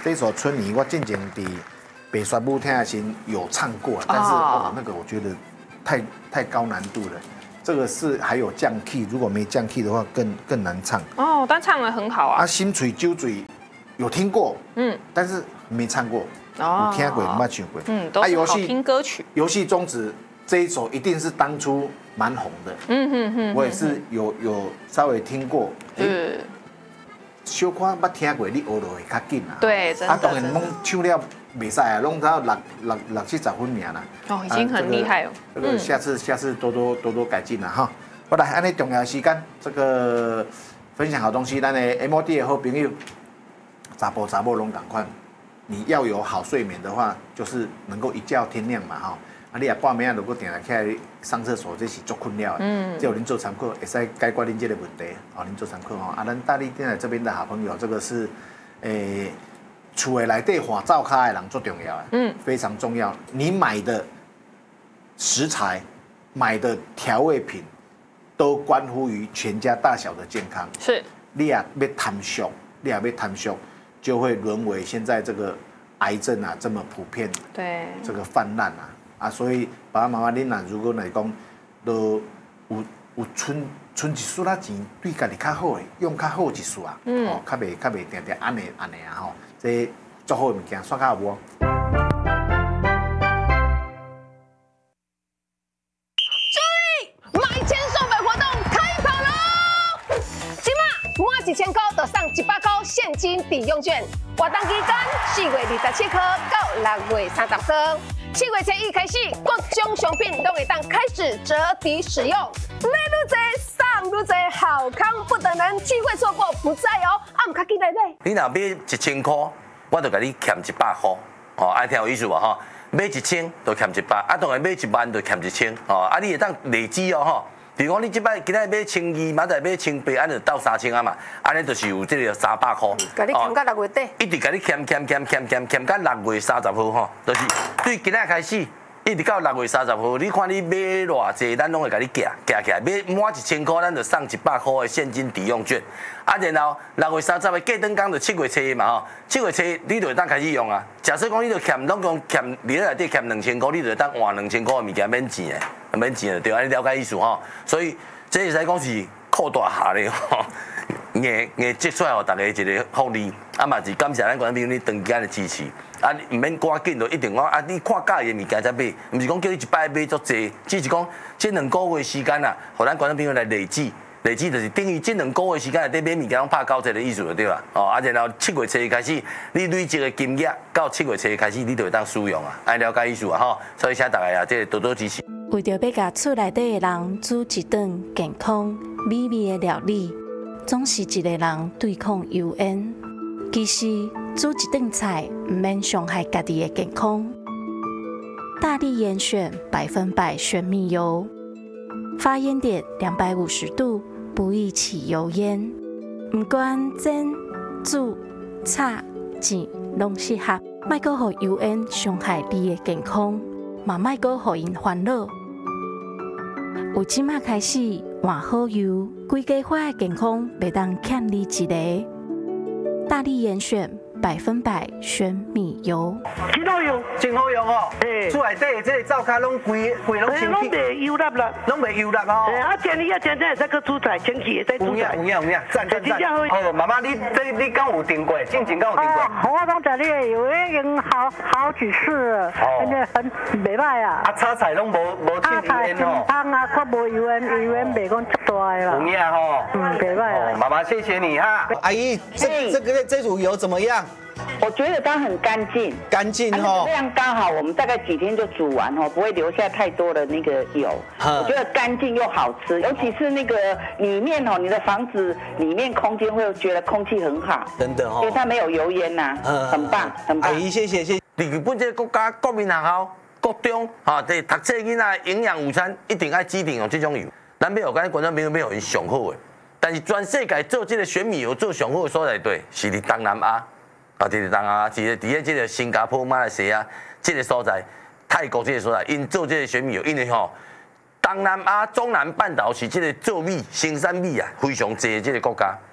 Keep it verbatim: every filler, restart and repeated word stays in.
这一首《春泥》我进前伫北刷舞厅的时有唱过，但是哦那个我觉得太太高难度了。这个是还有降 key， 如果没降 key 的话更更难唱。 哦，但唱得很好啊。 啊，新嘴揪嘴有听过，嗯，但是没唱过。哦，有听过没唱过？ 嗯，都是好听歌曲。 游戏宗旨这一首一定是当初蛮红的。嗯哼哼，我也是有有稍微听过。嗯。小可捌听过，你学落会较紧啊。 对，真的。 啊，当然拢唱了袂使啊，拢到六六六七十分名啦。 哦，已经很厉害哦。 这个下次下次多多多多改进啦哈。好来，安尼重要的时间，这个分享好东西，咱的 M O D 的好朋友，查甫查某拢同款。你要有好睡眠的话，就是能够一觉天亮嘛哈。啊，你也半暝啊，如果定来起来上厕所，这是足困扰的。嗯。这有您做参考，会使解决您这个问题。哦，您做参考哈。啊，咱大力电台这边的好朋友，这个是，诶，厝的内底换灶卡的人最重要的。嗯。非常重要。你买的食材、买的调味品，都关乎于全家大小的健康。 是。 你也要贪俗，你也要贪俗，就会沦为现在这个癌症啊这么普遍。 对。这个泛滥啊。啊，所以爸爸妈妈，恁若如果来讲，都有有存存一丝仔钱，对家己较好的，用较好一丝啊，嗯，哦，较袂较袂定定安尼安尼啊吼，这足好的物件，刷卡有无？ 注意，买千送百活动开跑喽！今嘛满一千块就送一百块现金抵用券，活动期间四月二十七号到六月三十号。七月初一开始，各种商品都会当开始折抵使用，买愈多送愈多，好康不等人，机会错过不再哦！啊，唔较记得买。 你若买一千块，我就甲你欠一百块，哦，爱听有意思无吼？买一千就欠一百，啊，当然买一万就欠一千，哦，啊，你会当累积哦吼。比如讲，你即摆今仔买千二，明仔买千八，安就到三千啊嘛，安尼就是有这个三百块。 甲你欠到六月底。 一直甲你欠欠欠欠欠欠到六月三十号吼，就是对今仔开始，一直到六月三十号，你看你买偌济，咱拢会甲你夹夹起来，买满一千块，咱就送一百块的现金抵用券。啊，然后六月三十的过灯工就七月初嘛吼，七月初你就会当开始用啊。假设讲你就欠拢讲欠，你内底欠两千块，你就会当换两千块的物件免钱的，免钱的对，安尼了解意思吼。所以这会使讲是扩大下咧吼，硬硬积出来互大家一个福利，啊嘛是感谢咱观众朋友你长期的支持。啊，唔免赶紧就一定讲啊，你看介意的物件才买，唔是讲叫你一摆买足济，只是讲这两个月时间啊，互咱观众朋友来累积。累积就是等于这两个月时间内底买物件拢拍九折的意思就对啦。哦，啊，然后七月初开始，你累积的金额到七月初开始，你就会当使用啊，爱了解意思啊吼。所以请大家啊，即多多支持。 为着要甲厝内底的人煮一顿健康美味的料理，总是一个人对抗油烟。其实煮一顿菜唔免伤害家己的健康。大力严选百分百玄米油，发烟点两百五十度。不易起油烟，不管煎、煮、炒、煎，拢适合。莫阁互油烟伤害你的健康，嘛莫阁互因烦恼。有即马开始换好油，规家伙的健康袂当欠你一个。大力严选百分百玄米油， 真好用，真好用哦！诶，厝内底这个灶卡拢规规拢清气，拢袂油辣啦，拢袂油辣哦。诶，啊，天你啊，天天会使去煮菜，清气会使煮菜。有影有影有影，赞赞赞！哦，妈妈，你你你敢有订过？进前敢有订过？ 我拢在你的油已经好好几次了，真的很袂歹啊。 啊，炒菜拢无无清油烟哦。 汤啊，较无油烟，油烟袂讲足大的啦。 有影吼。 嗯，袂歹啊。 妈妈，谢谢你哈。阿姨，这这个这组油怎么样？ 我觉得它很干净， 干净哈， 量刚好，我们大概几天就煮完哦，不会留下太多的那个油。我觉得干净又好吃，尤其是那个里面哦，你的房子里面空间会觉得空气很好， 真的哦， 因为它没有油烟呐，很棒，很棒。 阿姨，谢谢谢谢。日本这个国家国民学校国中哈，这读册囡仔营养午餐一定爱指定用这种油，咱要有咱观众朋友要用上好的，但是全世界做这个玄米油做上好的所在对，是伫东南亚。啊，伫东啊，伫伫咧即个新加坡、马来西亚即个所在，泰国即个所在，因做即个玄米油，因为吼，东南亚、中南半岛是即个做米、生产米啊，非常济即个国家。